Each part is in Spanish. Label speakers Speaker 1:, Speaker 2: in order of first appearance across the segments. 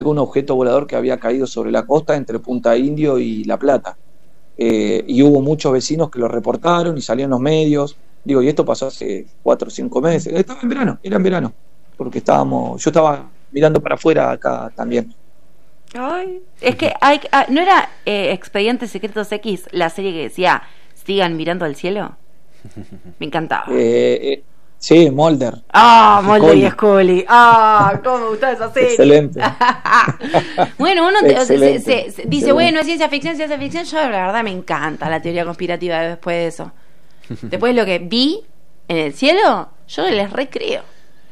Speaker 1: un objeto volador que había caído sobre la costa entre Punta Indio y La Plata. Y hubo muchos vecinos que lo reportaron y salieron los medios. Digo, y esto pasó hace 4 o 5 meses. Estaba en verano, era en verano, porque yo estaba mirando para afuera acá también.
Speaker 2: Ay, es que ¿no era Expedientes Secretos X la serie que decía sigan mirando al cielo? Me encantaba.
Speaker 1: Sí, Mulder.
Speaker 2: Mulder y Scully. Cómo me gustaba esa serie.
Speaker 1: Excelente.
Speaker 2: Bueno, uno
Speaker 1: Excelente.
Speaker 2: se dice, bueno, es ciencia ficción. Yo la verdad me encanta la teoría conspirativa después de eso. Después de lo que vi en el cielo, yo les recreo.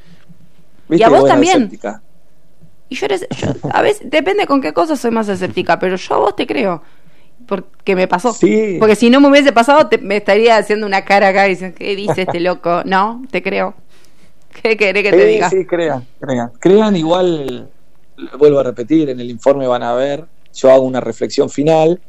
Speaker 2: Y a vos también. Escéptica. Y yo a veces, depende con qué cosas soy más escéptica, pero yo a vos te creo. Porque me pasó.
Speaker 1: Sí.
Speaker 2: Porque si no me hubiese pasado, me estaría haciendo una cara acá y diciendo, ¿qué dice este loco? No, te creo. ¿Qué querés que te diga?
Speaker 1: Sí, crean. Igual, vuelvo a repetir, en el informe van a ver, yo hago una reflexión final,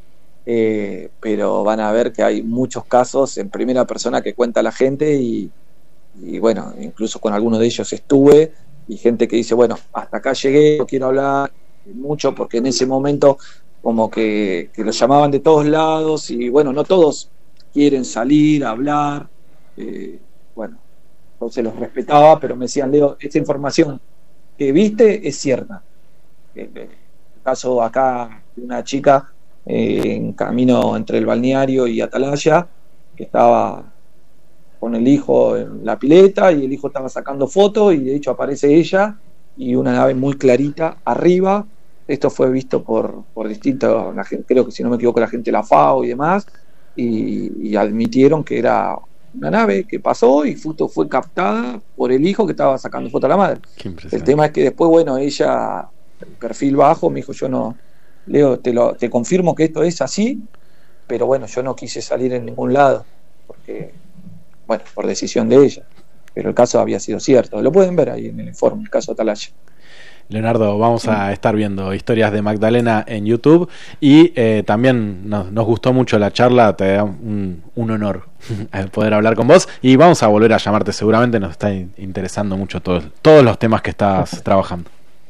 Speaker 1: pero van a ver que hay muchos casos en primera persona que cuenta la gente y bueno, incluso con algunos de ellos estuve, y gente que dice, bueno, hasta acá llegué, no quiero hablar mucho porque en ese momento como que los llamaban de todos lados y bueno, no todos quieren salir a hablar, bueno, entonces los respetaba, pero me decían, Leo, esta información que viste es cierta. El caso acá de una chica en camino entre el balneario y Atalaya, que estaba con el hijo en la pileta y el hijo estaba sacando fotos y de hecho aparece ella y una nave muy clarita arriba. Esto fue visto por distintos, creo que si no me equivoco la gente de la FAO y demás, y admitieron que era una nave que pasó y justo fue captada por el hijo que estaba sacando foto a la madre. El tema es que después, bueno, ella, perfil bajo, me dijo, yo no, Leo, te confirmo que esto es así, pero bueno, yo no quise salir en ningún lado, porque, bueno, por decisión de ella, pero el caso había sido cierto. Lo pueden ver ahí en el informe, el caso Atalaya.
Speaker 3: Leonardo, vamos a estar viendo historias de Magdalena en YouTube y también nos gustó mucho la charla, te da un honor poder hablar con vos y vamos a volver a llamarte seguramente, nos está interesando mucho todos los temas que estás trabajando.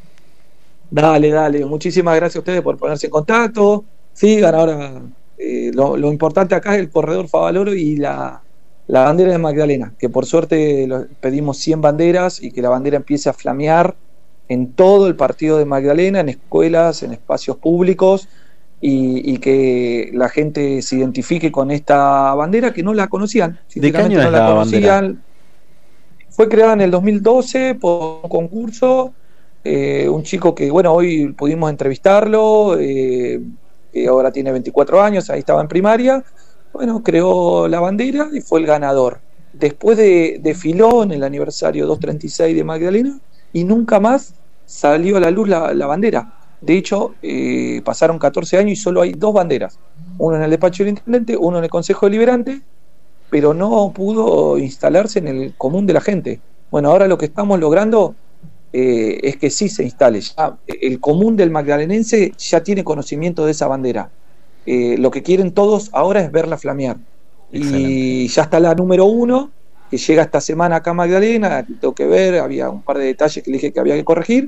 Speaker 1: Dale, muchísimas gracias a ustedes por ponerse en contacto, sigan ahora, lo importante acá es el corredor Favaloro y la bandera de Magdalena, que por suerte pedimos 100 banderas y que la bandera empiece a flamear en todo el partido de Magdalena, en escuelas, en espacios públicos, y que la gente se identifique con esta bandera que no la conocían.
Speaker 3: ¿De qué año es la bandera?
Speaker 1: Fue creada en el 2012 por un concurso, un chico que, bueno, hoy pudimos entrevistarlo, que ahora tiene 24 años, ahí estaba en primaria, bueno, creó la bandera y fue el ganador. Después desfiló en el aniversario 236 de Magdalena y nunca más salió a la luz la bandera. De hecho, pasaron 14 años y solo hay 2 banderas. Uno en el despacho del intendente, uno en el Consejo Deliberante, pero no pudo instalarse en el común de la gente. Bueno, ahora lo que estamos logrando es que sí se instale. Ya, el común del magdalenense ya tiene conocimiento de esa bandera. Lo que quieren todos ahora es verla flamear. Excelente. Y ya está la número 1, que llega esta semana acá a Magdalena, tengo que ver, había un par de detalles que le dije que había que corregir,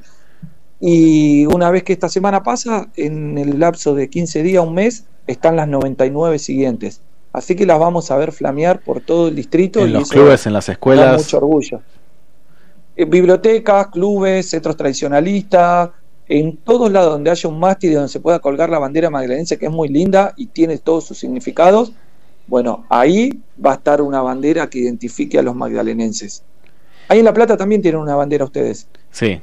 Speaker 1: y una vez que esta semana pasa, en el lapso de 15 días, un mes, están las 99 siguientes. Así que las vamos a ver flamear por todo el distrito.
Speaker 3: En los clubes, en las escuelas.
Speaker 1: Da mucho orgullo. Bibliotecas, clubes, centros tradicionalistas, en todos lados donde haya un mástil donde se pueda colgar la bandera magdalenense, que es muy linda y tiene todos sus significados. Bueno, ahí va a estar una bandera que identifique a los magdalenenses. Ahí en La Plata también tienen una bandera ustedes.
Speaker 3: Sí.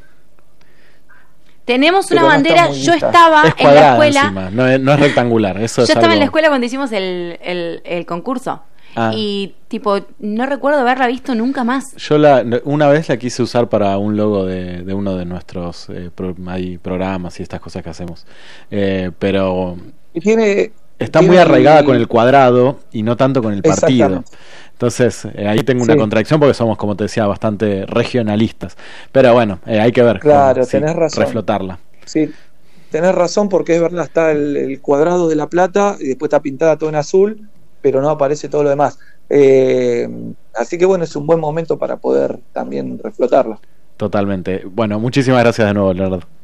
Speaker 2: Tenemos una bandera, yo estaba en la escuela.
Speaker 3: Encima. No es rectangular. Eso
Speaker 2: yo estaba en la escuela cuando hicimos el concurso. Y tipo, no recuerdo haberla visto nunca más.
Speaker 3: Yo una vez la quise usar para un logo de uno de nuestros programas y estas cosas que hacemos. Pero está muy arraigada con el cuadrado y no tanto con el partido. Entonces ahí tengo una contradicción porque somos, como te decía, bastante regionalistas. Pero bueno, hay que ver.
Speaker 1: Claro, tenés razón.
Speaker 3: Reflotarla.
Speaker 1: Sí, tenés razón porque es verdad, está el cuadrado de La Plata y después está pintada todo en azul, pero no aparece todo lo demás. Así que bueno, es un buen momento para poder también reflotarla.
Speaker 3: Totalmente. Bueno, muchísimas gracias de nuevo, Leonardo.